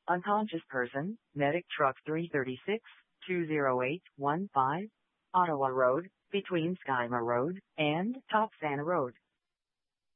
Unconscious person, medic truck 336, 20815, Ottawa Road, between Skyma Road and Top Santa Road.